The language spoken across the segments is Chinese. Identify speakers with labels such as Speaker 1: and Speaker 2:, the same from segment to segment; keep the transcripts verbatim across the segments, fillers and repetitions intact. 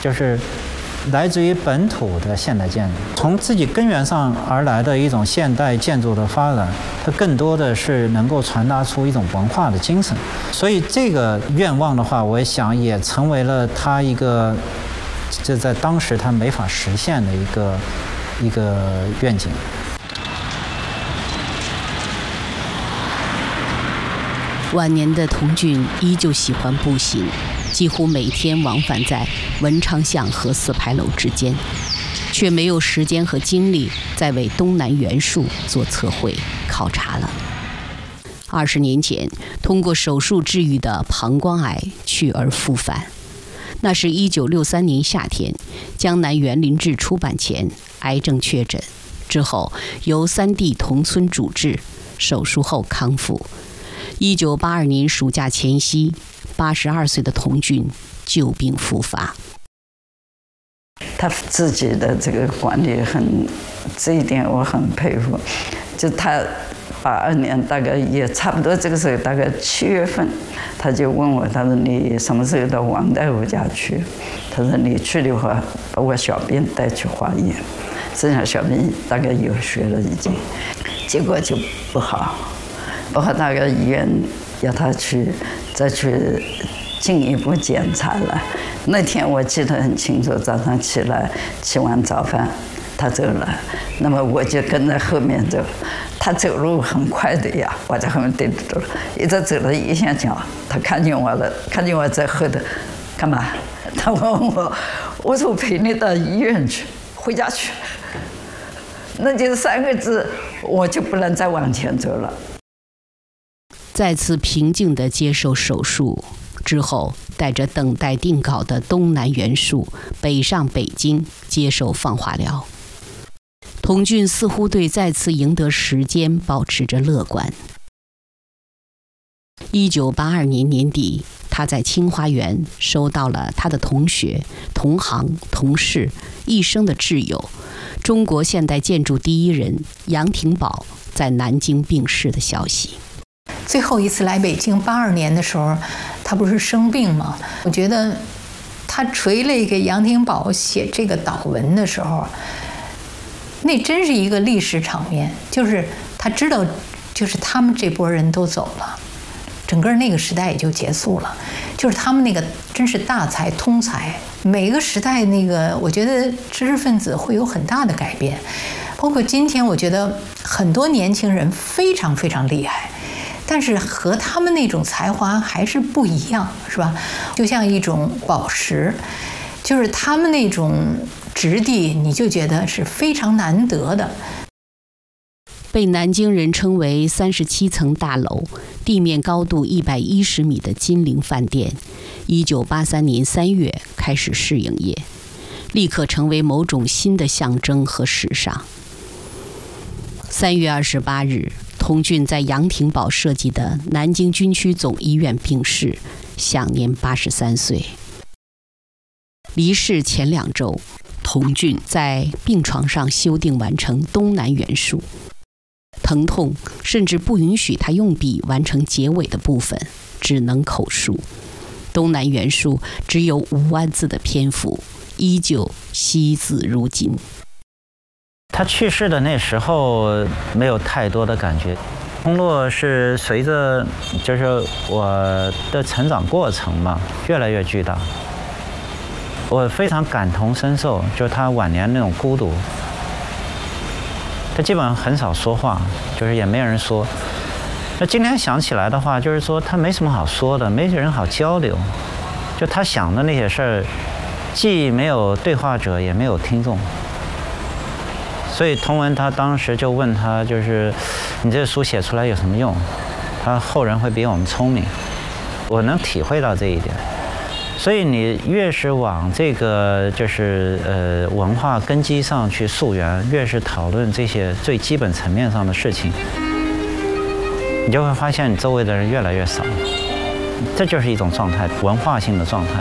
Speaker 1: 就是来自于本土的现代建筑，从自己根源上而来的一种现代建筑的发展，它更多的是能够传达出一种文化的精神。所以这个愿望的话，我想也成为了他一个，这在当时他没法实现的一个一个愿景。
Speaker 2: 晚年的童俊依旧喜欢步行，几乎每天往返在文昌巷和四牌楼之间，却没有时间和精力再为东南元素做测绘考察了。二十年前，通过手术治愈的膀胱癌去而复返。那是一九六三年夏天，江南园林志出版前，癌症确诊之后，由三弟同村主治，手术后康复。一九八二年暑假前夕，八十二岁的童俊旧病复发。
Speaker 3: 他自己的这个管理很，这一点我很佩服。就他八二年大概也差不多这个时候，大概七月份，他就问我，他说你什么时候到王大夫家去？他说你去的话，把我小兵带去化验，剩下小兵大概有学了已经，结果就不好。不好，大概医院要他去再去进一步检查了。那天我记得很清楚，早上起来吃完早饭，他走了，那么我就跟在后面走。他走路很快的呀，我在后面跟着走，一直走了一下脚，他看见我了，看见我在后头，干嘛？他问我，我说陪你到医院去，回家去。那就是三个字，我就不能再往前走了。
Speaker 2: 再次平静地接受手术之后，带着等待定稿的东南元素北上北京接受放化疗。童俊似乎对再次赢得时间保持着乐观。一九八二年年底，他在清华园收到了他的同学、同行、同事一生的挚友，中国现代建筑第一人杨廷宝在南京病逝的消息。
Speaker 4: 最后一次来北京，八二年的时候，他不是生病吗？我觉得他垂泪给杨廷宝写这个祷文的时候，那真是一个历史场面。就是他知道，就是他们这波人都走了，整个那个时代也就结束了。就是他们那个真是大才通才，每一个时代那个，我觉得知识分子会有很大的改变。包括今天，我觉得很多年轻人非常非常厉害。但是和他们那种才华还是不一样，是吧？就像一种宝石，就是他们那种质地，你就觉得是非常难得的。
Speaker 2: 被南京人称为三十七层大楼、地面高度一百一十米的金陵饭店，一九八三年三月开始试营业，立刻成为某种新的象征和时尚。三月二十八日。童俊在杨廷宝设计的南京军区总医院病逝，享年八十三岁。离世前两周，童俊在病床上修订完成东南元素，疼痛甚至不允许他用笔完成结尾的部分，只能口述。东南元素只有五万字的篇幅，依旧惜字如金。
Speaker 1: 他去世的那时候没有太多的感觉，通络是随着就是我的成长过程嘛，越来越巨大。我非常感同身受，就是他晚年那种孤独。他基本上很少说话，就是也没人说。那今天想起来的话，就是说他没什么好说的，没人好交流。就他想的那些事儿，既没有对话者，也没有听众。所以童文他当时就问他，就是你这书写出来有什么用？他后人会比我们聪明，我能体会到这一点。所以你越是往这个就是呃文化根基上去溯源，越是讨论这些最基本层面上的事情，你就会发现你周围的人越来越少。这就是一种状态，文化性的状态。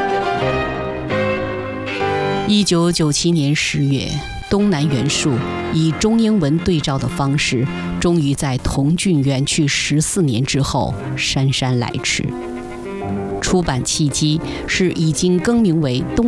Speaker 2: 一九九七年十月。东南元素以中英文对照的方式，终于在童俊远去十四年之后姗姗来迟。出版契机是已经更名为东